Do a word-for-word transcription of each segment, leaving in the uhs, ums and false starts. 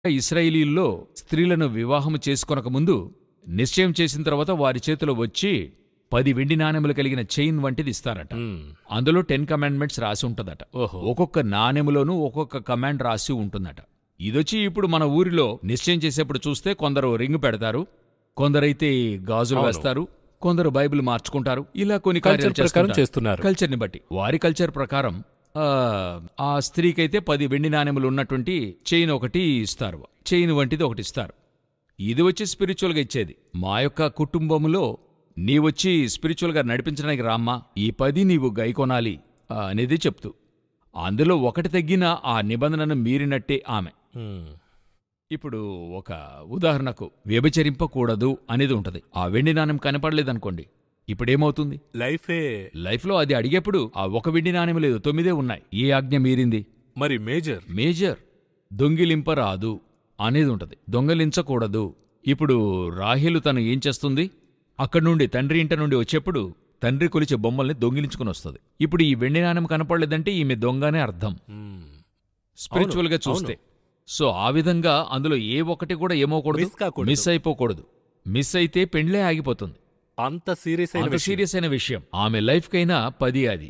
ఇశ్రాయేలీయుల్లో స్త్రీలను వివాహము చేసుకొనకముందు నిశ్చయం చేసిన తర్వాత వారి చేతిలో వచ్చి పది వెండి నాణెములు కలిగిన చైన్ వంటిది ఇస్తారట. అందులో టెన్ కమాండ్మెంట్స్ రాసి ఉంటుందట. ఒక్కొక్క నాణెములోనూ ఒక్కొక్క కమాండ్ రాసి ఉంటుందట. ఇదొచ్చి ఇప్పుడు మన ఊరిలో నిశ్చయం చేసేప్పుడు చూస్తే కొందరు రింగ్ పెడతారు, కొందరైతే గాజులు వేస్తారు, కొందరు బైబిల్ మార్చుకుంటారు. ఇలా కొన్ని కార్యాలు చేస్తున్నారు కల్చర్ని బట్టి. వారి కల్చర్ ప్రకారం ఆ స్త్రీకైతే పది వెండి నాణెములు ఉన్నటువంటి చైన్ ఒకటి ఇస్తారు, చైన్ వంటిది ఒకటి ఇస్తారు. ఇది వచ్చి స్పిరిచువల్గా ఇచ్చేది. మా యొక్క కుటుంబంలో నీవొచ్చి స్పిరిచువల్గా నడిపించడానికి రామ్మా, ఈ పది నీవు గైకొనాలి అనేది చెప్తూ, అందులో ఒకటి తగ్గిన ఆ నిబంధనను మీరినట్టే ఆమె. ఇప్పుడు ఒక ఉదాహరణకు వ్యభిచరింపకూడదు అనేది ఉంటది. ఆ వెండి నాణెం కనపడలేదనుకోండి, ఇప్పుడేమవుతుంది? లైఫే లైఫ్లో అది అడిగేప్పుడు ఆ ఒక వెండి నాణెం లేదు, తొమ్మిదే ఉన్నాయి. ఏ ఆజ్ఞ మీరింది? మరి మేజర్ మేజర్ దొంగిలింపరాదు అనేది ఉంటది. దొంగలించకూడదు. ఇప్పుడు రాహేలు తను ఏం చేస్తుంది? అక్కడి నుండి తండ్రి ఇంట నుండి వచ్చేప్పుడు తండ్రి కొలిచే బొమ్మల్ని దొంగిలించుకుని వస్తుంది. ఇప్పుడు ఈ వెండి నాణెం కనపడలేదంటే ఈమె దొంగనే అర్థం స్పిరిచువల్గా చూస్తే. సో ఆ విధంగా అందులో ఏ ఒక్కటి కూడా ఏమోకూడదు, మిస్ అయిపోకూడదు. మిస్ అయితే పెండ్లే ఆగిపోతుంది. అంత సీరియస్ అయిన సీరియస్ అయిన విషయం. ఆమె లైఫ్కైనా పది అది.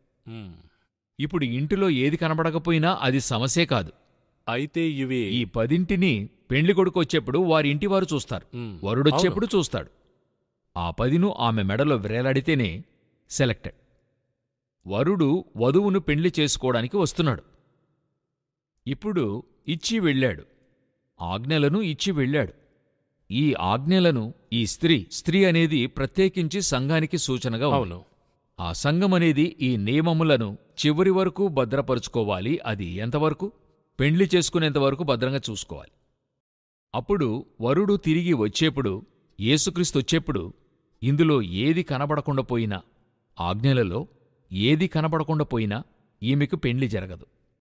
ఇప్పుడు ఇంటిలో ఏది కనబడకపోయినా అది సమస్యే కాదు. అయితే ఇవి ఈ పదింటిని పెండ్లి కొడుకు వచ్చేప్పుడు వారి ఇంటి వారు చూస్తారు, వరుడొచ్చేప్పుడు చూస్తాడు. ఆ పదిను ఆమె మెడలో వ్రేలాడితేనే సెలెక్టెడ్. వరుడు వధువును పెండ్లి చేసుకోవడానికి వస్తున్నాడు. ఇప్పుడు ఇచ్చి వెళ్ళాడు, ఆజ్ఞలను ఇచ్చి వెళ్ళాడు. ఈ ఆజ్ఞలను ఈ స్త్రీ స్త్రీ అనేది ప్రత్యేకించి సంఘానికి సూచనగా ఉంది. ఆ సంఘమనేది ఈ నియమములను చివరి వరకు భద్రపరుచుకోవాలి. అది ఎంతవరకు? పెండ్లి చేసుకునేంతవరకు భద్రంగా చూసుకోవాలి. అప్పుడు వరుడు తిరిగి వచ్చేప్పుడు, యేసుక్రీస్తు వచ్చేప్పుడు, ఇందులో ఏది కనబడకుండా పోయినా, ఆజ్ఞలలో ఏది కనబడకుండా పోయినా ఈమెకు పెండ్లి జరగదు.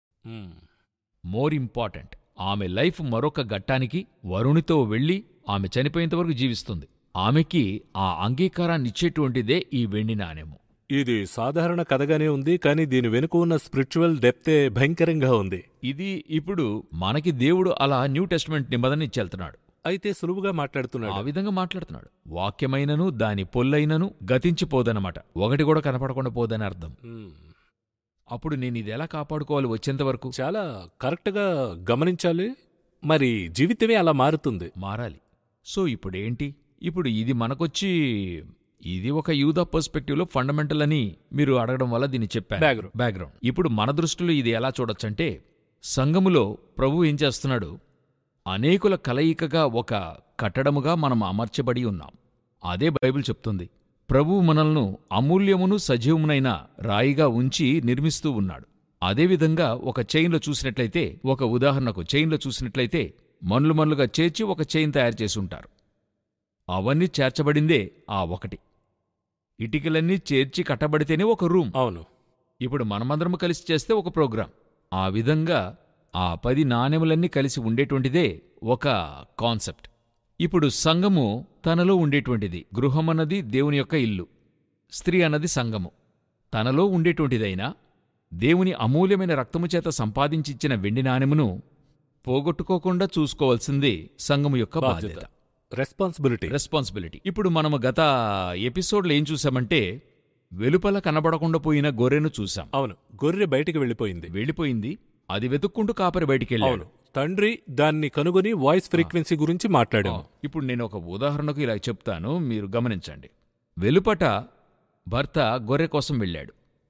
మోర్ ఇంపార్టెంట్, ఆమె లైఫ్ మరొక ఘట్టానికి వరుణితో వెళ్ళి ఆమె చనిపోయేంతవరకు జీవిస్తుంది. ఆమెకి ఆ అంగీకారాన్నిచ్చేటువంటిదే ఈ వెండి నాణెము. ఇది సాధారణ కథగానే ఉంది, కానీ దీని వెనుక ఉన్న స్పిరిచువల్ డెప్తే భయంకరంగా ఉంది. ఇది ఇప్పుడు మనకి దేవుడు అలా న్యూ టెస్టిమెంట్ నిబంధన ఇచ్చెళ్తున్నాడు. అయితే సులువుగా మాట్లాడుతున్నాడు. ఆ విధంగా మాట్లాడుతున్నాడు. వాక్యమైనను దాని పొల్లైనను గతించిపోదనమాట. ఒకటి కూడా కనపడకుండా పోదని అర్థం. అప్పుడు నేను ఇది ఎలా కాపాడుకోవాలి వచ్చేంతవరకు? చాలా కరెక్ట్గా గమనించాలి. మరి జీవితమే అలా మారుతుంది, మారాలి. సో ఇప్పుడేంటి? ఇప్పుడు ఇది మనకొచ్చి ఇది ఒక యూదా పర్స్పెక్టివ్లో ఫండమెంటల్ అని మీరు అడగడం వల్ల దీన్ని చెప్పాను. బ్యాక్గ్రౌండ్. ఇప్పుడు మన దృష్టిలో ఇది ఎలా చూడొచ్చంటే, సంఘములో ప్రభు ఏం చేస్తున్నాడు? అనేకుల కలయికగా ఒక కట్టడముగా మనం అమర్చబడి ఉన్నాం. అదే బైబిల్ చెప్తుంది. ప్రభువు మనల్ని అమూల్యమును సజీవమునైన రాయిగా ఉంచి నిర్మిస్తూ ఉన్నాడు. అదేవిధంగా ఒక చైన్లో చూసినట్లయితే, ఒక ఉదాహరణకు చైన్లో చూసినట్లయితే మన్లు మన్లుగా చేర్చి ఒక చైన్ తయారు చేసి ఉంటారు. అవన్నీ చేర్చబడిందే ఆ ఒకటి. ఇటికలన్నీ చేర్చి కట్టబడితేనే ఒక రూమ్. అవును. ఇప్పుడు మనమందరము కలిసి చేస్తే ఒక ప్రోగ్రాం. ఆ విధంగా ఆ పది నాణెములన్నీ కలిసి ఉండేటువంటిదే ఒక కాన్సెప్ట్. ఇప్పుడు సంఘము తనలో ఉండేటువంటిది. గృహమన్నది దేవుని యొక్క ఇల్లు, స్త్రీ అన్నది సంఘము. తనలో ఉండేటువంటిదైనా దేవుని అమూల్యమైన రక్తము చేత సంపాదించిచ్చిన వెండి నాణెమును పోగొట్టుకోకుండా చూసుకోవాల్సింది సంఘము యొక్క బాధ్యత, రెస్పాన్సిబిలిటీ రెస్పాన్సిబిలిటీ ఇప్పుడు మనము గత ఎపిసోడ్లో ఏం చూసామంటే, వెలుపల కనబడకుండా పోయిన గొర్రెను చూసాం. అవును, గొర్రె బయటికి వెళ్ళిపోయింది వెళ్ళిపోయింది అది వెతుక్కుంటూ కాపరి బయటికి వెళ్ళాడు. తండ్రి దాన్ని కనుగొని వాయిస్ ఫ్రీక్వెన్సీ గురించి మాట్లాడాము. ఇప్పుడు నేను ఒక ఉదాహరణకు ఇలా చెప్తాను, మీరు గమనించండి. వెలుపట భర్త గొర్రె కోసం వెళ్ళాడు.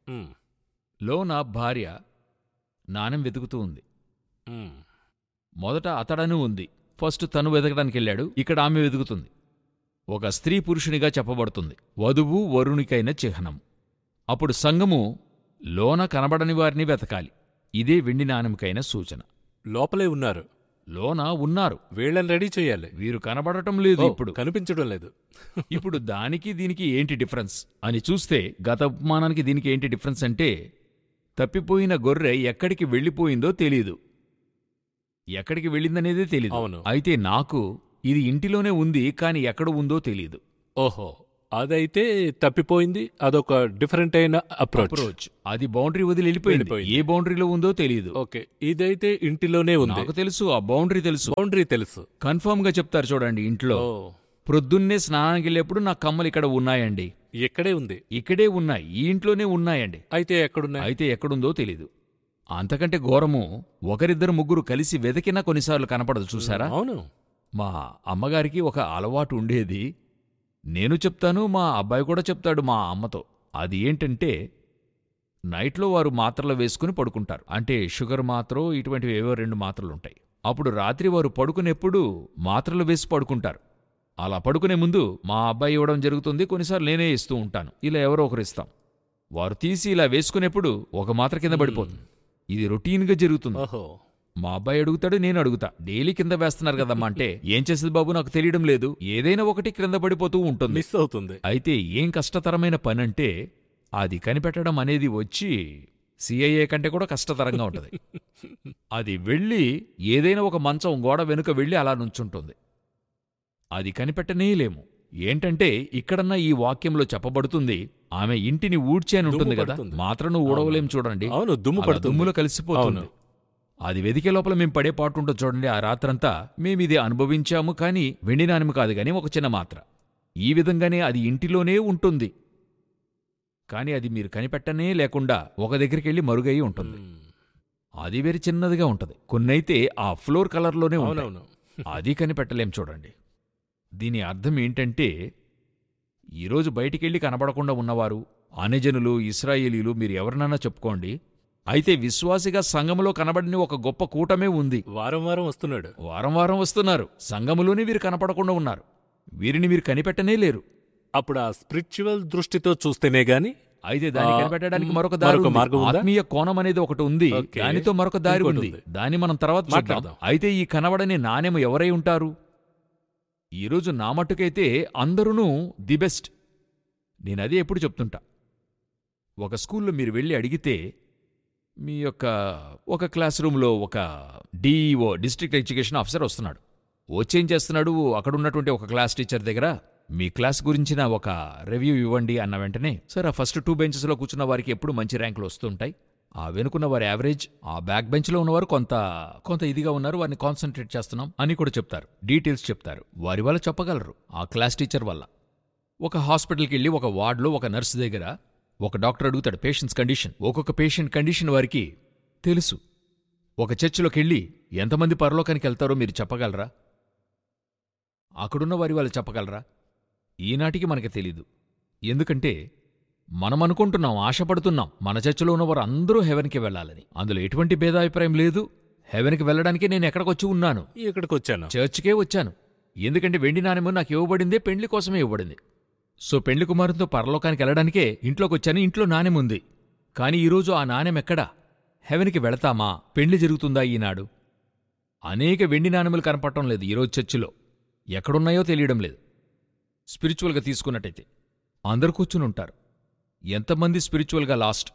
లోన భార్య నాణెం వెతుకుతూ ఉంది. మొదట అతడను ఉంది. ఫస్ట్ తను వెతకడానికి వెళ్ళాడు, ఇక్కడ ఆమె వెతుకుతుంది. ఒక స్త్రీ పురుషునిగా చెప్పబడుతుంది. వధువు వరునికైన చిహ్నం. అప్పుడు సంఘము లోన కనబడని వారిని వెతకాలి. ఇదే వెండి నాణెంకైన సూచన. లోపలే ఉన్నారు, లోన ఉన్నారు, వీళ్ళని రెడీ చేయాలి. వీరు కనబడటం లేదు, ఇప్పుడు కనిపించడం లేదు. ఇప్పుడు దానికి దీనికి ఏంటి డిఫరెన్స్ అని చూస్తే, గత ఉపమానానికి దీనికి ఏంటి డిఫరెన్స్ అంటే, తప్పిపోయిన గొర్రె ఎక్కడికి వెళ్ళిపోయిందో తెలీదు, ఎక్కడికి వెళ్ళిందనేదే తెలీదు. అవును. అయితే నాకు ఇది ఇంటిలోనే ఉంది, కాని ఎక్కడ ఉందో తెలీదు. ఓహో, అదైతే తప్పిపోయింది. అదొక డిఫరెంట్ అయిన అప్రోచ్. అప్రోచ్ అది బౌండరీ వదిలి వెళ్ళిపోయింది. వెళ్ళిపోయింది. ఏ బౌండరీలో ఉందో తెలియదు. ఓకే, ఇదైతే ఇంటిలోనే ఉంది. నాకు తెలుసు ఆ బౌండరీ తెలుసు. బౌండరీ తెలుసు. కన్ఫర్మ్ గా చెప్తారు చూడండి. ఇంట్లో ఓ, ప్రొద్దున్నే స్నానానికి వెళ్ళేప్పుడు నా కమ్మలు ఇక్కడ ఉన్నాయండి, ఎక్కడే ఉంది. ఇక్కడే ఉన్నాయి, ఈ ఇంట్లోనే ఉన్నాయండి. అయితే ఎక్కడున్నాయి? అయితే ఎక్కడుందో తెలీదు. అంతకంటే ఘోరము, ఒకరిద్దరు ముగ్గురు కలిసి వెతికినా కొన్నిసార్లు కనపడదు. చూసారా? అవును. మా అమ్మగారికి ఒక అలవాటు ఉండేది. నేను చెప్తాను, మా అబ్బాయి కూడా చెప్తాడు మా అమ్మతో. అది ఏంటంటే, నైట్లో వారు మాత్రలు వేసుకుని పడుకుంటారు. అంటే షుగర్ మాత్రో ఇటువంటివి ఏవో రెండు మాత్రలుంటాయి. అప్పుడు రాత్రి వారు పడుకునేప్పుడు మాత్రలు వేసి పడుకుంటారు. అలా పడుకునే ముందు మా అబ్బాయి ఇవ్వడం జరుగుతుంది, కొన్నిసార్లు నేనే ఇస్తూ ఉంటాను. ఇలా ఎవరో ఒకరు ఇస్తాం. వారు తీసి ఇలా వేసుకునేప్పుడు ఒక మాత్ర కింద పడిపోతుంది. ఇది రొటీన్గా జరుగుతుంది. ఓహో. మా అబ్బాయి అడుగుతాడు, నేను అడుగుతా, డైలీ కింద వేస్తున్నారు కదమ్మా అంటే, ఏం చేసేది బాబు నాకు తెలియడం లేదు, ఏదైనా ఒకటి క్రింద పడిపోతూ ఉంటుంది. మిస్ అవుతుంది. అయితే ఏం కష్టతరమైన పని అంటే, అది కనిపెట్టడం అనేది వచ్చి సిఐఏ కంటే కూడా కష్టతరంగా ఉంటుంది. అది వెళ్ళి ఏదైనా ఒక మంచం గోడ వెనుక వెళ్ళి అలా నుంచుంటుంది. అది కనిపెట్టనేలేము. ఏంటంటే ఇక్కడన్నా ఈ వాక్యంలో చెప్పబడుతుంది, ఆమె ఇంటిని ఊడ్చి అని ఉంటుంది దుమ్ము కదా, పడుతుంది. మాత్రను ఊడవలేం చూడండి. అవును, దుమ్ము అలా పడుతుంది. దుమ్ములో కలిసిపోతుంది. అవును. అది వెదికే లోపల మేం పడే పాటు ఉంటుంది చూడండి. ఆ రాత్రంతా మేమిది అనుభవించాము. కానీ వెండి నాణెము కాదు గాని ఒక చిన్న మాత్ర. ఈ విధంగానే అది ఇంటిలోనే ఉంటుంది. కాని అది మీరు కనిపెట్టనే లేకుండా ఒక దగ్గరికెళ్ళి మరుగయి ఉంటుంది. మ్మ్. అది వేరే చిన్నదిగా ఉంటది. కొన్నైతే ఆ ఫ్లోర్ కలర్లోనే ఉంటాయి. అవునవును. అది కనిపెట్టలేం చూడండి. దీని అర్థం ఏంటంటే, ఈరోజు బయటికెళ్ళి కనబడకుండా ఉన్నవారు అన్యజనులు, ఇశ్రాయేలీలు, మీరు ఎవరినన్నా చెప్పుకోండి. అయితే విశ్వాసిగా సంఘములో కనబడిన ఒక గొప్ప కూటమే ఉంది. వారం వారం వస్తున్నాడు. వారం వారం వస్తున్నారు. సంఘములోనే వీరు కనపడకుండా ఉన్నారు. వీరిని మీరు కనిపెట్టనే లేరు. అప్పుడు ఆ స్పిరిచువల్ దృష్టితో చూస్తేనే గాని. అయితే దాన్ని ఆ, కనిపెట్టడానికి మ్, మరొక దారి మరొక ఉంది. మార్గం ఉందా? ఆత్మీయ కోణం అనేది ఒకటి ఉంది. ఓకే. దానితో మరొక దారి ఇంకోటి ఉంది. ఉంది. దాన్ని మనం తర్వాత చూద్దాం. మాట్లాడదాం. అయితే ఈ కనబడని నాణెము ఎవరై ఉంటారు? ఈరోజు నా మట్టుకైతే అందరూ ది బెస్ట్. నేనదే ఎప్పుడు చెప్తుంటా. ఒక స్కూల్లో మీరు వెళ్ళి అడిగితే, మీ యొక్క ఒక క్లాస్ రూమ్లో ఒక డిఈఓ, డిస్ట్రిక్ట్ ఎడ్యుకేషన్ ఆఫీసర్ వస్తున్నాడు. వచ్చేం చేస్తున్నాడు, అక్కడున్నటువంటి ఒక క్లాస్ టీచర్ దగ్గర మీ క్లాస్ గురించిన ఒక రివ్యూ ఇవ్వండి అన్న వెంటనే, సార్ ఆ ఫస్ట్ టూ బెంచెస్లో కూర్చున్న వారికి ఎప్పుడు మంచి ర్యాంకులు వస్తుంటాయి, ఆ వెనుకున్న వారి యావరేజ్, ఆ బ్యాక్ బెంచ్లో ఉన్నవారు కొంత కొంత ఇదిగా ఉన్నారు, వారిని కాన్సన్ట్రేట్ చేస్తున్నాం అని కూడా చెప్తారు. డీటెయిల్స్ చెప్తారు. వారి వల్ల చెప్పగలరు, ఆ క్లాస్ టీచర్ వల్ల. ఒక హాస్పిటల్కి వెళ్ళి ఒక వార్డులో ఒక నర్సు దగ్గర ఒక డాక్టర్ అడుగుతాడు పేషెంట్స్ కండిషన్. ఒక్కొక్క పేషెంట్ కండిషన్ వారికి తెలుసు. ఒక చర్చిలోకి వెళ్ళి ఎంతమంది పరలోకానికి వెళ్తారో మీరు చెప్పగలరా? అక్కడున్న వారి వాళ్ళు చెప్పగలరా? ఈనాటికి మనకి తెలీదు. ఎందుకంటే మనం అనుకుంటున్నాం, ఆశపడుతున్నాం, మన చర్చిలో ఉన్నవారు అందరూ హెవెన్కి వెళ్ళాలని. అందులో ఎటువంటి భేదాభిప్రాయం లేదు. హెవెన్కి వెళ్ళడానికి నేను ఎక్కడికొచ్చి ఉన్నాను, ఇక్కడికి వచ్చాను, చర్చికే వచ్చాను. ఎందుకంటే వెండి నాణెము నాకు ఇవ్వబడిందే పెండ్లి కోసమే ఇవ్వబడింది. సో పెండ్లి కుమారుతో పరలోకానికి వెళ్ళడానికే ఇంట్లోకొచ్చాను. ఇంట్లో నాణెముంది. కాని ఈరోజు ఆ నాణెమెక్కడా? హెవెన్కి వెళతామా? పెండ్లి జరుగుతుందా ఈనాడు? అనేక వెండి నాణెములు కనపడటం లేదు ఈరోజు చర్చిలో. ఎక్కడున్నాయో తెలియడం లేదు. స్పిరిచువల్గా తీసుకున్నట్టయితే అందరూ కూర్చునుంటారు. ఎంతమంది స్పిరిచువల్గా లాస్ట్?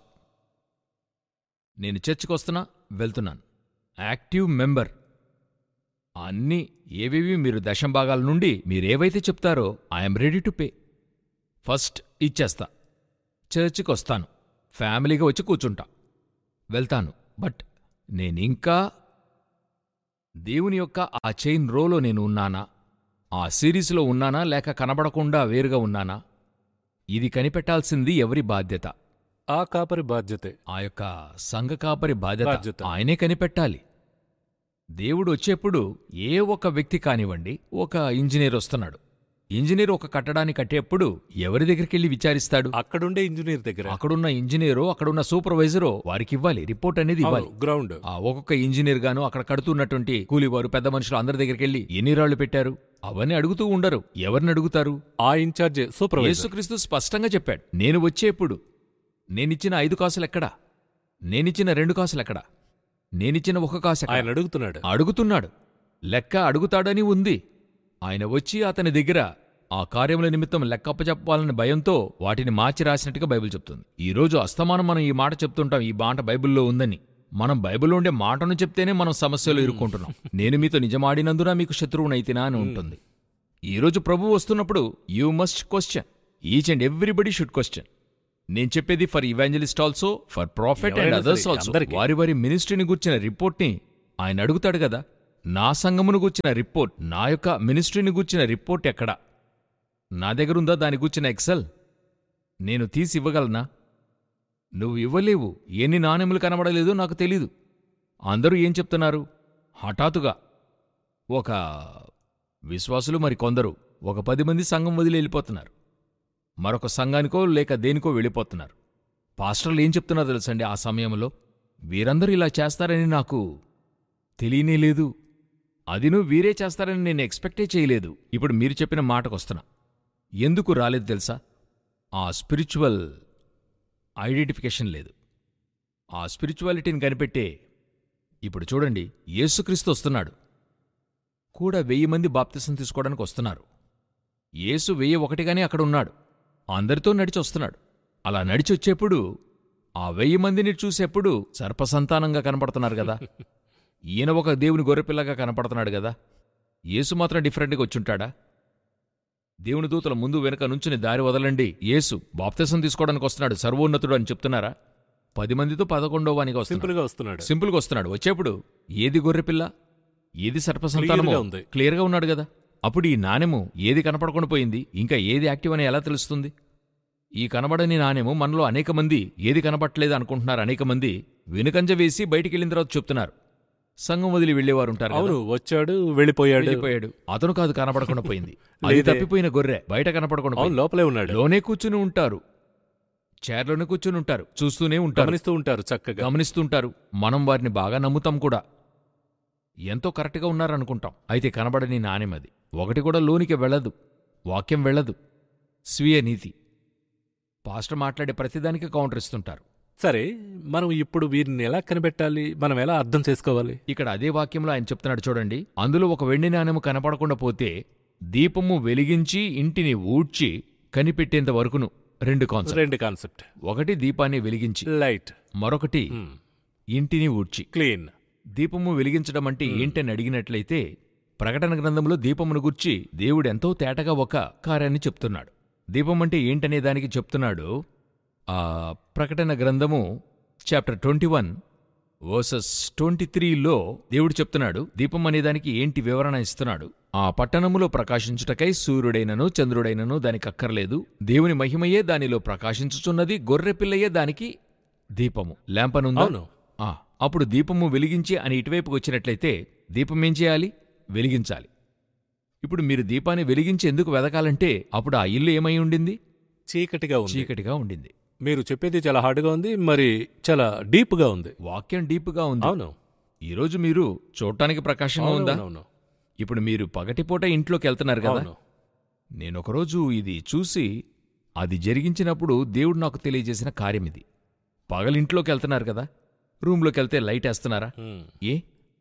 నేను చర్చికి వస్తున్నా, వెళ్తున్నాను, యాక్టివ్ మెంబర్. అన్నీ ఏవేవి మీరు దశంభాగాల నుండి మీరేవైతే చెప్తారో I'm ready to pay. First ఇచ్చేస్తా. చర్చికి వస్తాను, ఫ్యామిలీగా వచ్చి కూర్చుంటా, వెళ్తాను. బట్ నేనింకా దేవుని యొక్క ఆ చైన్ రోలో నేను ఉన్నానా, ఆ సిరీస్లో ఉన్నానా, లేక కనబడకుండా వేరుగా ఉన్నానా? ఇది కనిపెట్టాల్సింది ఎవరి బాధ్యత? ఆ కాపరి బాధ్యతే. ఆ యొక్క సంఘ కాపరి బాధ్యత. బాధ్యత. ఆయనే కనిపెట్టాలి. దేవుడు వచ్చేప్పుడు ఏ ఒక వ్యక్తి కానివ్వండి, ఒక ఇంజనీర్ వస్తున్నాడు. ఇంజనీర్ ఒక కట్టడాన్ని కట్టేప్పుడు ఎవరి దగ్గరికెళ్ళి విచారిస్తాడు? అక్కడుండే ఇంజనీర్ దగ్గర. అక్కడున్న ఇంజనీరో, అక్కడున్న సూపర్వైజరో వారికి ఇవ్వాలి, రిపోర్ట్ అనేది ఇవ్వాలి. గ్రౌండ్. ఆ ఒక్కొక్క ఇంజనీర్ గాను, అక్కడ కడుతున్నటువంటి కూలివారు, పెద్ద మనుషులు అందరి దగ్గరికెళ్ళి ఎన్ని రాళ్లు పెట్టారు అవన్నీ అడుగుతూ ఉండరు. ఎవరిని అడుగుతారు? ఆ ఇన్ఛార్జ్ సూపర్వైజర్. యేసుక్రీస్తు స్పష్టంగా చెప్పాడు, నేను వచ్చేప్పుడు నేనిచ్చిన ఐదు కాసులెక్కడా? నేనిచ్చిన రెండు కాసులెక్కడా? నేనిచ్చిన ఒక కాసు ఎక్కడా? ఆయన అడుగుతున్నాడు. అడుగుతున్నాడు. లెక్క అడుగుతాడని ఉంది. ఆయన వచ్చి అతని దగ్గర ఆ కార్యముల నిమిత్తం లెక్కప్పచెప్పాలని భయంతో వాటిని మార్చి రాసినట్టుగా బైబిల్ చెప్తుంది. ఈరోజు అస్తమానం మనం ఈ మాట చెప్తుంటాం, ఈ మాట బైబిల్లో ఉందని. మనం బైబిల్లో ఉండే మాటను చెప్తేనే మనం సమస్యలో ఇరుక్కుంటున్నాం. నేను మీతో నిజమాడినందున మీకు శత్రువునైతినా అని ఉంటుంది. ఈరోజు ప్రభువు వస్తున్నప్పుడు you must question. Each and everybody should question. నేను చెప్పేది for evangelist also, for prophet and ఎవరైనా అదర్స్ సరే, ఆల్సో. అందరికీ. వారి వారి మినిస్ట్రీని గూర్చిన రిపోర్ట్ని ఆయన అడుగుతాడు కదా. నా సంఘమును గూర్చిన రిపోర్ట్, నా యొక్క మినిస్ట్రీని గూర్చిన రిపోర్ట్ ఎక్కడా? నా దగ్గరుందా దాని గూర్చిన ఎక్సెల్? నేను తీసి ఇవ్వగలనా? నువ్వు ఇవ్వలేవు. ఎన్ని నాణెములు కనబడలేదో నాకు తెలీదు. అందరూ ఏం చెప్తున్నారు? హఠాత్తుగా ఒక విశ్వాసులు మరి కొందరు ఒక పది మంది సంఘం వదిలి వెళ్ళిపోతున్నారు. మరొక సంఘానికో లేక దేనికో వెళ్ళిపోతున్నారు. పాస్టర్లు ఏం చెప్తున్నారు తెలుసండి ఆ సమయంలో? వీరందరూ ఇలా చేస్తారని నాకు తెలియనే లేదు. అదిను వీరే చేస్తారని నేను ఎక్స్పెక్టే చేయలేదు. ఇప్పుడు మీరు చెప్పిన మాటకొస్తున్నా. ఎందుకు రాలేదు తెలుసా? ఆ స్పిరిచువల్ ఐడెంటిఫికేషన్ లేదు. ఆ స్పిరిచువాలిటీని కనిపెట్టే. ఇప్పుడు చూడండి, యేసుక్రీస్తు వస్తున్నాడు కూడా వెయ్యి మంది బాప్తిసం తీసుకోవడానికి వస్తున్నారు. యేసు వెయ్యి ఒకటిగానే అక్కడున్నాడు, అందరితో నడిచి వస్తున్నాడు. అలా నడిచి వచ్చేప్పుడు ఆ వెయ్యి మందిని చూసేప్పుడు సర్పసంతానంగా కనపడుతున్నారు కదా. ఈయన ఒక దేవుని గొర్రెపిల్లగా కనపడుతున్నాడు కదా. యేసు మాత్రం డిఫరెంట్గా వచ్చుంటాడా? దేవుని దూతల ముందు వెనుక నుంచుని దారి వదలండి, యేసు బాప్తిసం తీసుకోవడానికి వస్తున్నాడు, సర్వోన్నతుడు అని చెప్తున్నారా? పది మందితో పదకొండో వానికి వస్తున్నాడు. సింపుల్గా వస్తున్నాడు. సింపుల్గా వస్తున్నాడు. వచ్చేప్పుడు ఏది గొర్రెపిల్ల, ఏది సర్పసంతానమో క్లియర్గా ఉంది. క్లియర్గా ఉన్నాడు కదా. అప్పుడు ఈ నాణెము ఏది కనపడకుండా పోయింది, ఇంకా ఏది యాక్టివ్ అని ఎలా తెలుస్తుంది? ఈ కనబడని నాణెము మనలో అనేక మంది ఏది కనబట్టలేదు అనుకుంటున్నారు. అనేక మంది వెనుకంజ వేసి బయటికెళ్ళిన తర్వాత చెప్తున్నారు. సంఘం వదిలి వెళ్లేవారుంటారు. అవును, వచ్చాడు వెళ్ళిపోయాడు. వెళ్ళిపోయాడు. అతను కాదు కనపడకుండా పోయింది. అది లేదే. తప్పిపోయిన గొర్రె బయట కనపడకుండా అవును, పోయింది. లోపలే ఉన్నాడు. లోనే కూర్చుని ఉంటారు, చైర్లోనే కూర్చుని ఉంటారు, చూస్తూనే ఉంటారు, గమనిస్తూ ఉంటారు, చక్కగా గమనిస్తుంటారు. మనం వారిని బాగా నమ్ముతాం కూడా, ఎంతో కరెక్ట్గా ఉన్నారనుకుంటాం. అయితే కనబడని నాణెమది ఒకటి కూడా లోనికి వెళ్ళదు, వాక్యం వెళ్ళదు. స్వీయ నీతి. పాస్టర్ మాట్లాడే ప్రతిదానికి కౌంటర్ ఇస్తుంటారు. సరే, మనం ఇప్పుడు వీరిని ఎలా కనిపెట్టాలి? మనం ఎలా అర్థం చేసుకోవాలి? ఇక్కడ అదే వాక్యంలో ఆయన చెప్తున్నాడు చూడండి. అందులో ఒక వెండి నాణెము కనపడకుండా పోతే దీపము వెలిగించి ఇంటిని ఊడ్చి కనిపెట్టేంత వరకును. రెండు కాన్సెప్ట్. రెండు కాన్సెప్ట్. ఒకటి దీపాన్ని వెలిగించి, లైట్. మరొకటి ఇంటిని ఊడ్చి. క్లీన్. దీపము వెలిగించడం అంటే ఏంటని అడిగినట్లయితే ప్రకటన గ్రంథంలో దీపమును గూర్చి దేవుడెంతో తేటగా ఒక కార్యాన్ని చెప్తున్నాడు. దీపం అంటే ఏంటనే దానికి చెప్తున్నాడు. ఆ ప్రకటన గ్రంథము chapter twenty one versus twenty త్రీలో దేవుడు చెప్తున్నాడు దీపం అనేదానికి ఏంటి వివరణ ఇస్తున్నాడు. ఆ పట్టణములో ప్రకాశించుటకై సూర్యుడైనను చంద్రుడైనను దానికి అక్కర్లేదు, దేవుని మహిమయే దానిలో ప్రకాశించుచున్నది, గొర్రెపిల్లయే దానికి దీపము. ల్యాంపనుందా? అవును. ఆ, అప్పుడు దీపము వెలిగించి అని ఇటువైపుకి వచ్చినట్లయితే దీపం ఏం చేయాలి? వెలిగించాలి. ఇప్పుడు మీరు దీపాన్ని వెలిగించి ఎందుకు వెదకాలంటే అప్పుడు ఆ ఇల్లు ఏమై ఉండింది? చీకటిగా ఉంది. చీకటిగా ఉండింది. మీరు చెప్పేది చాలా హార్డ్గా ఉంది, మరి చాలా డీప్గా ఉంది. వాక్యం డీప్గా ఉంది. అవును. ఈరోజు మీరు చూడటానికి ప్రకాశంగా ఉందా? అవును. ఇప్పుడు మీరు పగటిపూట ఇంట్లోకి వెళ్తున్నారు కదా. అవును. నేనొకరోజు ఇది చూసి అది జరిగించినప్పుడు దేవుడు నాకు తెలియజేసిన కార్యం ఇది. పగలింట్లోకి వెళ్తున్నారు కదా, రూమ్లోకి వెళ్తే లైట్ వేస్తున్నారా? హ్మ్. ఏ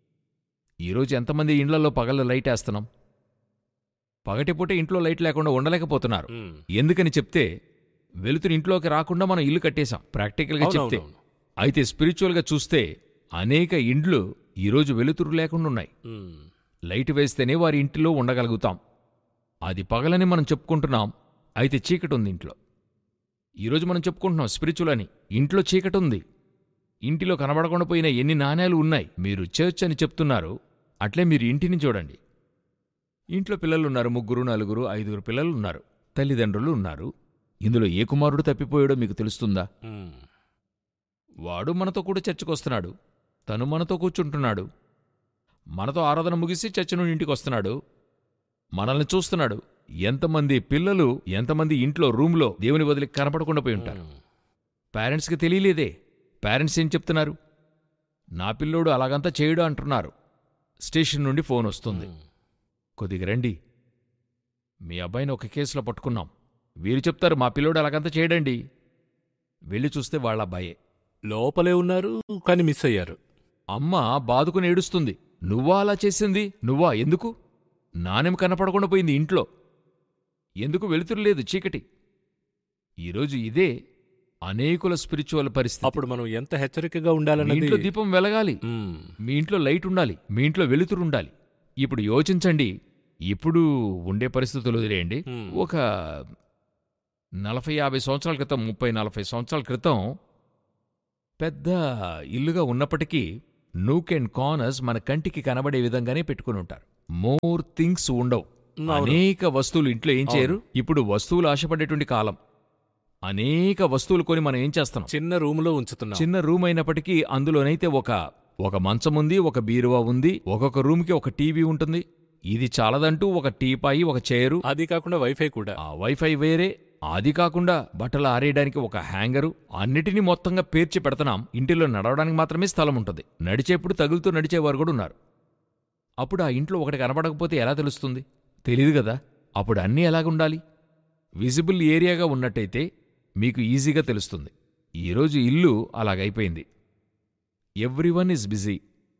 ఈరోజు ఎంతమంది ఇండ్లలో పగలు లైట్ వేస్తున్నాం? పగటిపూట ఇంట్లో లైట్ లేకుండా ఉండలేకపోతున్నారు. హ్మ్. ఎందుకని చెప్తే వెలుతురు ఇంట్లోకి రాకుండా మనం ఇల్లు కట్టేశాం, ప్రాక్టికల్గా చెప్తే. అవునవును. అయితే స్పిరిచువల్గా చూస్తే అనేక ఇండ్లు ఈరోజు వెలుతురు లేకుండా ఉన్నాయి. హ్మ్. లైట్ వేస్తేనే వారి ఇంటిలో ఉండగలుగుతాం. అది పగలని మనం చెప్పుకుంటున్నాం, అయితే చీకటి ఉంది ఇంట్లో. ఈరోజు మనం చెప్పుకుంటున్నాం స్పిరిచువల్ అని, ఇంట్లో చీకటి ఉంది. ఇంటిలో కనబడకుండా పోయిన ఎన్ని నాణేలు ఉన్నాయి. మీరు చర్చ్ అని చెప్తున్నారు, అట్లే మీరు ఇంటిని చూడండి. ఇంట్లో పిల్లలున్నారు, ముగ్గురు నలుగురు ఐదుగురు పిల్లలు ఉన్నారు, తల్లిదండ్రులు ఉన్నారు. ఇందులో ఏ కుమారుడు తప్పిపోయాడో మీకు తెలుస్తుందా? హ్మ్. వాడు మనతో కూడా చర్చకొస్తున్నాడు, తను మనతో కూర్చుంటున్నాడు, మనతో ఆరాధన ముగిసి చర్చ నుండి ఇంటికి వస్తున్నాడు, మనల్ని చూస్తున్నాడు. ఎంతమంది పిల్లలు, ఎంతమంది ఇంట్లో రూమ్లో దేవుని వదిలి కనపడకుండా పోయి ఉంటారు. పేరెంట్స్కి తెలియలేదే. పేరెంట్స్ ఏం చెప్తున్నారు? నా పిల్లోడు అలాగంతా చేయడు అంటున్నారు. స్టేషన్ నుండి ఫోన్ వస్తుంది, కొద్దిగా రండి, మీ అబ్బాయిని ఒక కేసులో పట్టుకున్నాం. వీరు చెప్తారు మా పిల్లోడు అలాగంతా చేయడండి. వెళ్ళి చూస్తే వాళ్ళ అబ్బాయే. లోపలే ఉన్నారు, కానీ మిస్ అయ్యారు. అమ్మ బాదుకుని ఏడుస్తుంది. నువ్వా అలా చేసింది? నువ్వా? ఎందుకు? నాణెం కనపడకుండా పోయింది ఇంట్లో. ఎందుకు? వెలుతురు లేదు, చీకటి. ఈరోజు ఇదే అనేకుల స్పిరిచువల్ పరిస్థితి. అప్పుడు మనం ఎంత హెచ్చరికగా మీ ఉండాలన్నది. ఇంట్లో దీపం వెలగాలి, హ్మ్. మీ ఇంట్లో లైట్ ఉండాలి, మీ ఇంట్లో వెలుతురు ఉండాలి. ఇప్పుడు యోచించండి, ఇప్పుడు ఉండే పరిస్థితులు వదిలేయండి. హ్మ్. ఒక నలభై యాభై సంవత్సరాల క్రితం, ముప్పై నలభై సంవత్సరాల క్రితం పెద్ద ఇల్లుగా ఉన్నప్పటికీ నూక్ అండ్ కార్నర్స్ మన కంటికి కనబడే విధంగానే పెట్టుకుని ఉంటారు. మోర్ థింగ్స్ ఉండవు. అనేక వస్తువులు ఇంట్లో ఏం చేయరు. ఇప్పుడు వస్తువులు ఆశపడేటువంటి కాలం. అనేక వస్తువులు కొని మనం ఏం చేస్తాం, చిన్న రూములో ఉంచుతున్నాం. చిన్న రూమ్ అయినప్పటికీ అందులోనైతే ఒక ఒక మంచం ఉంది, ఒక బీరువా ఉంది, ఒక్కొక్క రూమ్కి ఒక టీవీ ఉంటుంది. ఇది చాలదంటూ ఒక టీపాయి, ఒక చైరు, అది కాకుండా వైఫై కూడా. ఆ వైఫై వేరే, అది కాకుండా బట్టలు ఆరేయడానికి ఒక హ్యాంగరు, అన్నిటినీ మొత్తంగా పేర్చి పెడతాం. ఇంటిలో నడవడానికి మాత్రమే స్థలం ఉంటుంది. నడిచేప్పుడు తగులుతూ నడిచేవారు కూడా ఉన్నారు. అప్పుడు ఆ ఇంట్లో ఒకటి కనబడకపోతే ఎలా తెలుస్తుంది? తెలీదు కదా. అప్పుడు అన్నీ ఎలాగుండాలి? విజిబుల్ ఏరియాగా ఉన్నట్టయితే మీకు ఈజీగా తెలుస్తుంది. ఈరోజు ఇల్లు అలాగైపోయింది. ఎవ్రీవన్ ఈజ్ బిజీ,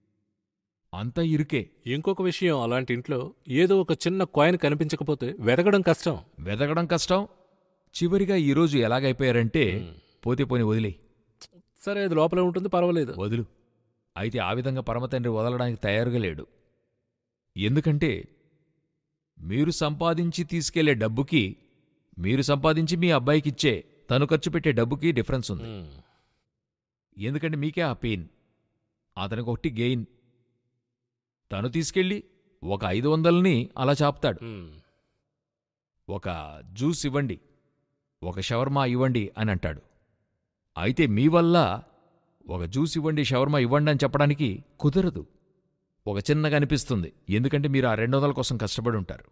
అంతా ఇరుకే. ఇంకొక విషయం, అలాంటి ఇంట్లో ఏదో ఒక చిన్న కాయిన్ కనిపించకపోతే వెతకడం కష్టం. వెతకడం కష్టం. చివరిగా ఈరోజు ఎలాగైపోయారంటే, పోతే పోని వదిలే, సరే అది లోపలే ఉంటుంది, పర్వాలేదు, వదులు. అయితే ఆ విధంగా పరమతండ్రి వదలడానికి తయారుగా లేడు. ఎందుకంటే మీరు సంపాదించి తీసుకెళ్లే డబ్బుకి, మీరు సంపాదించి మీ అబ్బాయికిచ్చే తను ఖర్చు పెట్టే డబ్బుకి డిఫరెన్స్ ఉంది. ఎందుకంటే మీకే ఆ పెయిన్, అతనికి ఒకటి గెయిన్. తను తీసుకెళ్ళి ఒక ఐదు వందలని అలా చాపుతాడు. ఒక జ్యూస్ ఇవ్వండి, ఒక షవర్మా ఇవ్వండి అని అంటాడు. అయితే మీ వల్ల ఒక జ్యూస్ ఇవ్వండి, షవర్మా ఇవ్వండి అని చెప్పడానికి కుదరదు. ఒక చిన్నగా అనిపిస్తుంది, ఎందుకంటే మీరు ఆ రెండు వందల కోసం కష్టపడి ఉంటారు.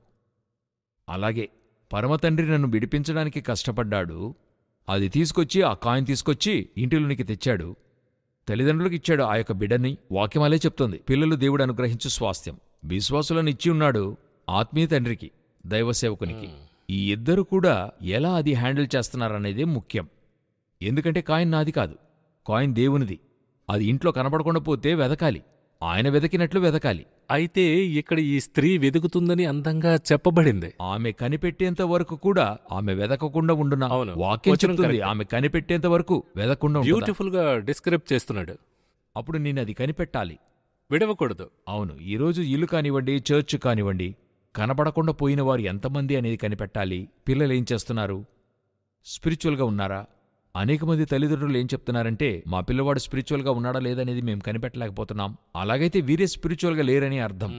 అలాగే పరమతండ్రి నన్ను విడిపించడానికి కష్టపడ్డాడు. అది తీసుకొచ్చి, ఆ కాయిన్ తీసుకొచ్చి ఇంటిలోనికి తెచ్చాడు. తల్లిదండ్రులకు ఇచ్చాడు ఆ యొక్క బిడ్డని. వాక్యమాలే చెప్తుంది, పిల్లలు దేవుడు అనుగ్రహించు స్వాస్థ్యం. విశ్వాసులను ఇచ్చి ఉన్నాడు ఆత్మీయ తండ్రికి, దైవసేవకునికి. ఈ ఇద్దరు కూడా ఎలా అది హ్యాండిల్ చేస్తున్నారనేదే ముఖ్యం. ఎందుకంటే కాయిన్ నాది కాదు, కాయిన్ దేవునిది. అది ఇంట్లో కనపడకుండా పోతే వెదకాలి, ఆయన వెదకినట్లు వెదకాలి. అయితే ఇక్కడ ఈ స్త్రీ వెతుకుతుందని అందంగా చెప్పబడింది. ఆమె కనిపెట్టేంత వరకు కూడా ఆమె వెదకకుండా ఉండునా? అవును, వాక్యం వచనం చెప్తుంది కరెక్ట్. ఆమె కనిపెట్టేంత వరకు వెదకుండా ఉంటుందా? బ్యూటిఫుల్ గా డిస్క్రైబ్ చేస్తున్నాడు. అప్పుడు నేను అది కనిపెట్టాలి, విడవకూడదు. అవును. ఈరోజు ఇల్లు కానివ్వండి, చర్చ్ కానివ్వండి, కనబడకుండా పోయిన వారు ఎంతమంది అనేది కనిపెట్టాలి. పిల్లలేం చేస్తున్నారు? స్పిరిచువల్గా ఉన్నారా? అనేక మంది తల్లిదండ్రులు ఏం చెప్తున్నారంటే, మా పిల్లవాడు స్పిరిచువల్గా ఉన్నాడా లేదనేది మేము కనిపెట్టలేకపోతున్నాం. అలాగైతే వీరే స్పిరిచువల్గా లేరని అర్థం.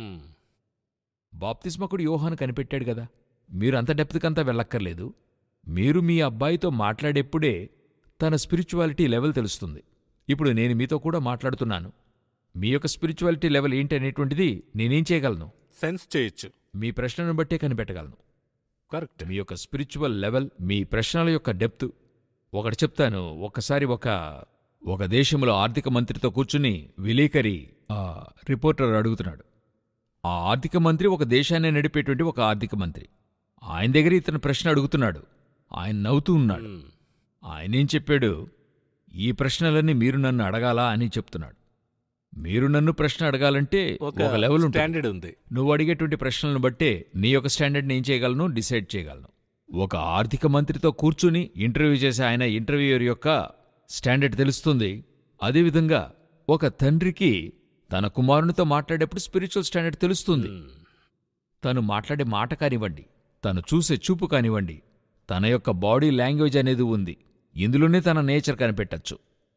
బాప్తిస్మకుడు యోహాను కనిపెట్టాడు కదా. మీరు అంత డెప్త్కంతా వెళ్ళక్కర్లేదు. మీరు మీ అబ్బాయితో మాట్లాడేప్పుడే తన స్పిరిచువాలిటీ లెవెల్ తెలుస్తుంది. ఇప్పుడు నేను మీతో కూడా మాట్లాడుతున్నాను. మీ యొక్క స్పిరిచువాలిటీ లెవెల్ ఏంటి అనేటువంటిది నేనేం చేయగలను? సెన్స్ చేయొచ్చు. మీ ప్రశ్నను బట్టే కనిపెట్టగలను. కరెక్ట్. మీ యొక్క స్పిరిచువల్ లెవెల్, మీ ప్రశ్నల యొక్క డెప్త్. ఒకటి చెప్తాను. ఒకసారి ఒక ఒక దేశంలో ఆర్థిక మంత్రితో కూర్చుని విలేకరి ఆ రిపోర్టర్ అడుగుతున్నాడు. ఆ ఆర్థిక మంత్రి ఒక దేశాన్ని నడిపేటువంటి ఒక ఆర్థిక మంత్రి. ఆయన దగ్గర ఇతను ప్రశ్న అడుగుతున్నాడు. ఆయన నవ్వుతూ ఉన్నాడు. ఆయనేం చెప్పాడు, ఈ ప్రశ్నలన్నీ మీరు నన్ను అడగాలా అని చెప్తున్నాడు. మీరు నన్ను ప్రశ్న అడగాలంటే ఒక లెవెల్ స్టాండర్డ్ ఉంది. నువ్వు అడిగేటువంటి ప్రశ్నలను బట్టే నీ యొక్క స్టాండర్డ్ని ఏం చేయగలను, డిసైడ్ చేయగలను. ఒక ఆర్థిక మంత్రితో కూర్చుని ఇంటర్వ్యూ చేసే ఆయన ఇంటర్వ్యూయర్ యొక్క స్టాండర్డ్ తెలుస్తుంది. అదేవిధంగా ఒక తండ్రికి తన కుమారునితో మాట్లాడేప్పుడు స్పిరిచువల్ స్టాండర్డ్ తెలుస్తుంది. తను మాట్లాడే మాట కానివ్వండి, తను చూసే చూపు కానివ్వండి, తన యొక్క బాడీ లాంగ్వేజ్ అనేది ఉంది. ఇందులోనే తన నేచర్ కనిపెట్టచ్చు.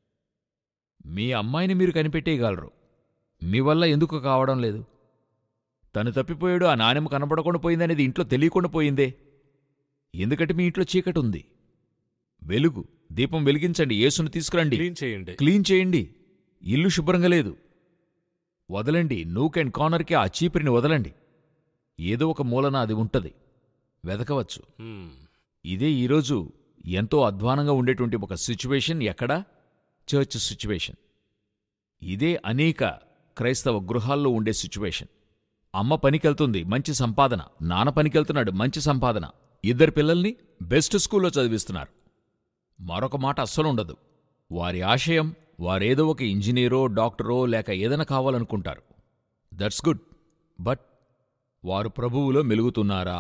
మీ అమ్మాయిని మీరు కనిపెట్టేయగలరు. మీ వల్ల ఎందుకు కావడం లేదు? తను తప్పిపోయాడు, ఆ నాణెం కనపడకుండా పోయిందనేది ఇంట్లో తెలియకుండా పోయిందే. ఎందుకంటే మీ ఇంట్లో చీకటి ఉంది. వెలుగు, దీపం వెలిగించండి, యేసును తీసుకురండి, క్లీన్ చేయండి, క్లీన్ చేయండి. ఇల్లు శుభ్రంగా లేదు, వదలండి. నూక్ అండ్ కార్నర్కి ఆ చీపురిని వదలండి. ఏదో ఒక మూలన అది ఉంటది, వెదకవచ్చు. ఇదే ఈరోజు ఎంతో అధ్వానంగా ఉండేటువంటి ఒక సిచ్యువేషన్. ఎక్కడా? Church situation. ఇదే అనేక క్రైస్తవ గృహాల్లో ఉండే సిచ్యువేషన్. అమ్మ పనికెళ్తుంది, మంచి సంపాదన. నాన్న పనికెళ్తున్నాడు, మంచి సంపాదన. ఇద్దరు పిల్లల్ని బెస్ట్ స్కూల్లో చదివిస్తున్నారు. మరొక మాట అస్సలుండదు. వారి ఆశయం, వారేదో ఒక ఇంజనీరో, డాక్టరో లేక ఏదైనా కావాలనుకుంటారు. That's good. బట్ వారు ప్రభువులో మెలుగుతున్నారా?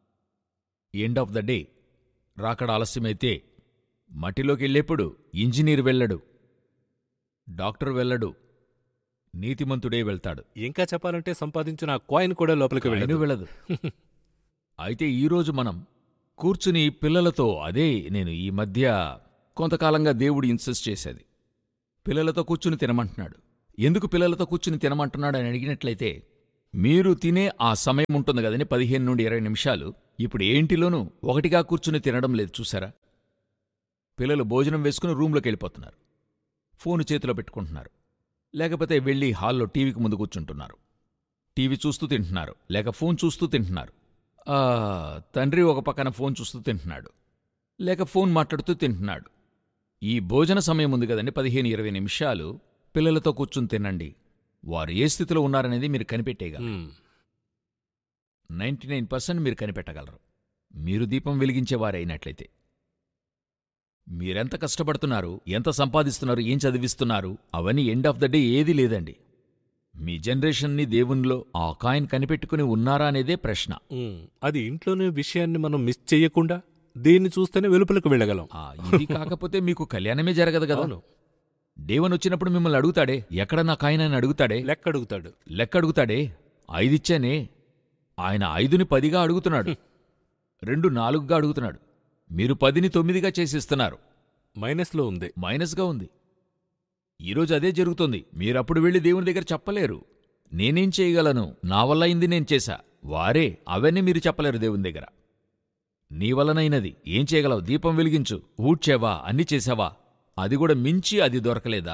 ఎండ్ ఆఫ్ ద డే రాకడ ఆలస్యమైతే మట్టిలోకెళ్ళేప్పుడు ఇంజనీర్ వెళ్ళడు, డాక్టర్ వెళ్ళడు, నీతిమంతుడే వెళ్తాడు. ఇంకా చెప్పాలంటే సంపాదించిన కాయిన్ కూడా లోపలికి వెళ్ళదు వెళ్ళదు. అయితే ఈరోజు మనం కూర్చుని పిల్లలతో, అదే నేను ఈ మధ్య కొంతకాలంగా దేవుడు ఇన్సిస్ట్ చేసేది, పిల్లలతో కూర్చుని తినమంటున్నాడు. ఎందుకు పిల్లలతో కూర్చుని తినమంటున్నాడు అని అడిగినట్లయితే, మీరు తినే ఆ సమయం ఉంటుంది కదని పదిహేను నుండి ఇరవై నిమిషాలు ఇప్పుడు ఏంటిలోనూ ఒకటిగా కూర్చుని తినడం లేదు చూసారా. పిల్లలు భోజనం వేసుకుని రూంలోకి వెళ్ళిపోతున్నారు, ఫోను చేతిలో పెట్టుకుంటున్నారు, లేకపోతే వెళ్ళి హాల్లో టీవీకి ముందు కూర్చుంటున్నారు, టీవీ చూస్తూ తింటున్నారు, లేక ఫోన్ చూస్తూ తింటున్నారు. తండ్రి ఒక పక్కన ఫోన్ చూస్తూ తింటున్నాడు, లేక ఫోన్ మాట్లాడుతూ తింటున్నాడు. ఈ భోజన సమయం ఉంది కదండి, పదిహేను ఇరవై నిమిషాలు పిల్లలతో కూర్చుని తినండి. వారు ఏ స్థితిలో ఉన్నారనేది మీరు కనిపెట్టేయగలరు. నైంటీ నైన్ పర్సెంట్ మీరు కనిపెట్టగలరు, మీరు దీపం వెలిగించేవారే అయినట్లయితే. మీరెంత కష్టపడుతున్నారు, ఎంత సంపాదిస్తున్నారు, ఏం చదివిస్తున్నారు, అవన్నీ ఎండ్ ఆఫ్ ద డే ఏదీ లేదండి. మీ జనరేషన్ని దేవునిలో ఆ కాయిన్ కనిపెట్టుకుని ఉన్నారా అనేదే ప్రశ్న. అది ఇంట్లోనే విషయాన్ని మనం మిస్ చెయ్యకుండా దీన్ని చూస్తేనే వెలుపలకు వెళ్ళగలం. ఇది కాకపోతే మీకు కళ్యాణమే జరగదు కదా. దేవుని వచ్చినప్పుడు మిమ్మల్ని అడుగుతాడే, ఎక్కడ నా కాయిన్ అని అడుగుతాడే, లెక్క అడుగుతాడు లెక్క అడుగుతాడే. ఐదిచ్చానే, ఆయన ఐదుని పదిగా అడుగుతున్నాడు, రెండు నాలుగుగా అడుగుతున్నాడు. మీరు పదిని తొమ్మిదిగా చేసిస్తున్నారు. మైనస్లో ఉంది, మైనస్గా ఉంది. ఈరోజు అదే జరుగుతుంది. మీరప్పుడు వెళ్ళి దేవుని దగ్గర చెప్పలేరు, నేనేం చేయగలను, నా వల్ల అయింది నేను చేశా. వారే అవన్నీ మీరు చెప్పలేరు దేవుని దగ్గర. నీ వలనైనది ఏం చేయగలవు, దీపం వెలిగించు, ఊడ్చేవా, అన్ని చేశావా, అది కూడా మించి అది దొరకలేదా?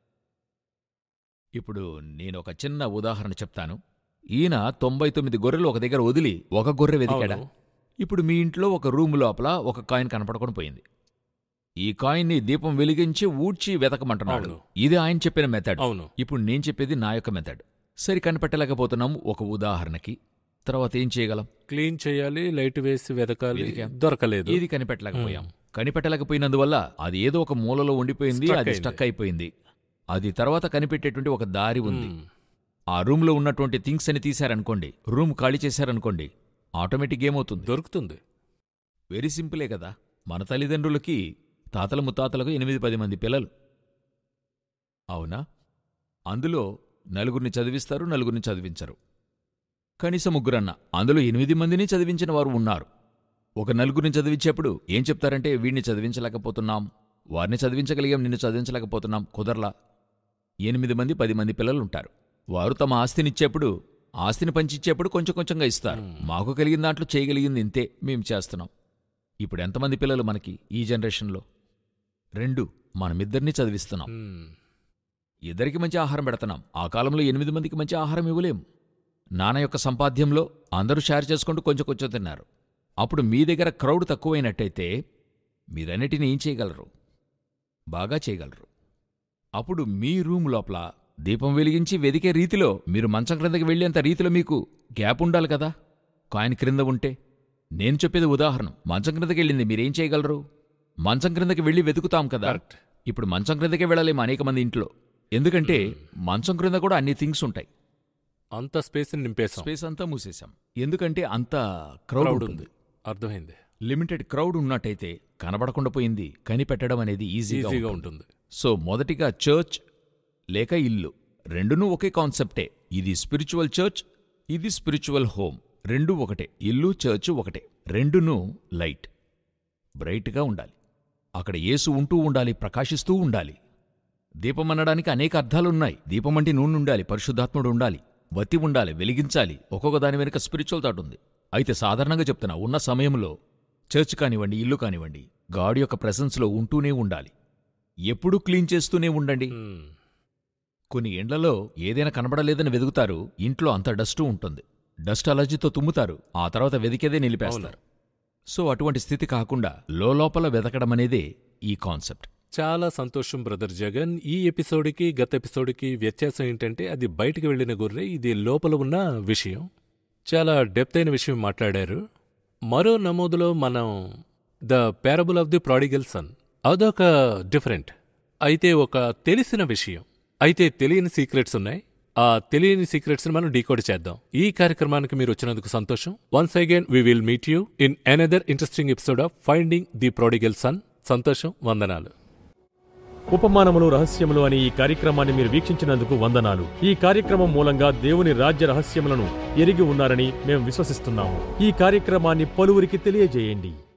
ఇప్పుడు నేనొక చిన్న ఉదాహరణ చెప్తాను. ఈయన తొంభై తొమ్మిది గొర్రెలు ఒక దగ్గర వదిలి ఒక గొర్రె వెదికాడా? ఇప్పుడు మీ ఇంట్లో ఒక రూము లోపల ఒక కాయిన్ కనపడకుండా పోయింది. ఈ కాయిన్ని దీపం వెలిగించి ఊడ్చి వెతకమంటున్నాడు. ఇది ఆయన చెప్పిన మెథడ్. ఇప్పుడు నేను చెప్పేది నా యొక్క మెథడ్. సరి కనిపెట్టలేకపోతున్నాము ఒక ఉదాహరణకి. తర్వాత ఏం చేయగలం? క్లీన్ చేయాలి, లైట్ వేసి వెతకాలి, దొరకలేదు. ఇది కనిపెట్టలేకపోయాం. కనిపెట్టలేకపోయినందువల్ల అది ఏదో ఒక మూలలో ఉండిపోయింది, అది స్టక్ అయిపోయింది. అది తర్వాత కనిపెట్టేటువంటి ఒక దారి ఉంది. ఆ రూమ్లో ఉన్నటువంటి థింగ్స్ అని తీశారనుకోండి, రూమ్ ఖాళీ చేశారనుకోండి, ఆటోమేటిక్ ఏమవుతుంది? దొరుకుతుంది. వెరీ సింపులే కదా. మన తల్లిదండ్రులకి తాతల ముత్తాతలకు ఎనిమిది పది మంది పిల్లలు, అవునా? అందులో నలుగురిని చదివిస్తారు, నలుగురిని చదివించరు. కనీసం ముగ్గురన్నా. అందులో ఎనిమిది మందిని చదివించిన వారు ఉన్నారు. ఒక నలుగురిని చదివించేప్పుడు ఏం చెప్తారంటే, వీడిని చదివించలేకపోతున్నాం, వారిని చదివించగలిగాం, నిన్ను చదివించలేకపోతున్నాం, కుదరలా. ఎనిమిది మంది పది మంది పిల్లలుంటారు. వారు తమ ఆస్తినిచ్చేప్పుడు, ఆస్తిని పంచిచ్చేప్పుడు కొంచెం కొంచెంగా ఇస్తారు. మాకు కలిగిన దాంట్లో చేయగలిగింది ఇంతే, మేం చేస్తున్నాం. ఇప్పుడు ఎంతమంది పిల్లలు మనకి ఈ జనరేషన్లో? రెండు. మనమిద్దరినీ చదివిస్తున్నాం, ఇద్దరికి మంచి ఆహారం పెడుతున్నాం. ఆ కాలంలో ఎనిమిది మందికి మంచి ఆహారం ఇవ్వలేం. నాన్న యొక్క సంపాద్యంలో అందరూ షేర్ చేసుకుంటూ కొంచెం కొంచెం తిన్నారు. అప్పుడు మీ దగ్గర క్రౌడ్ తక్కువైనట్టయితే మీరన్నిటినీ ఏం చేయగలరు? బాగా చేయగలరు. అప్పుడు మీ రూమ్ లోపల దీపం వెలిగించి వెదికే రీతిలో, మీరు మంచం క్రిందకి వెళ్ళేంత రీతిలో మీకు గ్యాప్ ఉండాలి కదా. కాయిన్ క్రింద ఉంటే, నేను చెప్పేది ఉదాహరణ. మంచం క్రిందకి వెళ్ళింది, మీరేం చేయగలరు? మంచం క్రిందకి వెళ్ళి వెతుకుతాం కదా. ఇప్పుడు మంచం క్రిందకే వెళ్ళలేము అనేక మంది ఇంట్లో. ఎందుకంటే మంచం క్రింద కూడా అన్ని థింగ్స్ ఉంటాయి. అంత స్పేస్ నింపేసాం, స్పేస్ అంతా మూసేశాం. ఎందుకంటే అంత క్రౌడ్ ఉంది. అర్థమైంది. లిమిటెడ్ క్రౌడ్ ఉన్నట్టయితే కనబడకుండా పోయింది కనిపెట్టడం అనేది ఈజీగా ఉంటుంది. సో మొదటిగా చర్చ్ లేక ఇల్లు, రెండునూ ఒకే కాన్సెప్టే. ఇది స్పిరిచువల్ చర్చ్, ఇది స్పిరిచువల్ హోమ్. రెండూ ఒకటే. ఇల్లు చర్చ్ ఒకటే. రెండునూ లైట్, బ్రైట్గా ఉండాలి. అక్కడ యేసు ఉంటూ ఉండాలి, ప్రకాశిస్తూ ఉండాలి. దీపం అనడానికి అనేక అర్థాలున్నాయి. దీపం అంటే నూనె ఉండాలి, పరిశుద్ధాత్ముడు ఉండాలి, వత్తి ఉండాలి, వెలిగించాలి. ఒక్కొక్క దాని వెనుక స్పిరిచువల్ థాట్ ఉంది. అయితే సాధారణంగా చెప్తున్నా, ఉన్న సమయంలో చర్చ్ కానివ్వండి, ఇల్లు కానివ్వండి, గాడ్ యొక్క ప్రెసెన్స్లో ఉంటూనే ఉండాలి. ఎప్పుడూ క్లీన్ చేస్తూనే ఉండండి. కొన్ని ఎండ్లలో ఏదైనా కనబడలేదని వెదుగుతారు, ఇంట్లో అంత డస్టు ఉంటుంది, డస్ట్ అలర్జీతో తుమ్ముతారు, ఆ తర్వాత వెదికేదే నిలిపేస్తారు. సో అటువంటి స్థితి కాకుండా లోపల వెతకడమనేదే ఈ కాన్సెప్ట్. చాలా సంతోషం బ్రదర్ జగన్. ఈ ఎపిసోడ్కి గత ఎపిసోడ్కి వ్యత్యాసం ఏంటంటే, అది బయటికి వెళ్లిన గొర్రె, ఇది లోపల ఉన్న విషయం. చాలా డెప్త్ అయిన విషయం మాట్లాడారు. మరో నమోదులో మనం the parable of the prodigal sun, అదొక డిఫరెంట్. అయితే ఒక తెలిసిన విషయం, అయితే తెలియని సీక్రెట్స్ ఉన్నాయి. ఆ తెలియని సీక్రెట్స్ ని మనం డీకోడ్ చేద్దాం. ఈ కార్యక్రమానికి మీరు వచ్చినందుకు సంతోషం. Once again we will meet you in another interesting episode of finding the prodigal sun. సంతోషం, వందనాలు. ఉపమానములు రహస్యములు అనే ఈ కార్యక్రమాన్ని మీరు వీక్షించినందుకు వందనాలు. ఈ కార్యక్రమం మూలంగా దేవుని రాజ్య రహస్యములను ఎరిగి ఉన్నారని మేము విశ్వసిస్తున్నాము. ఈ కార్యక్రమాన్ని పలువురికి తెలియజేయండి.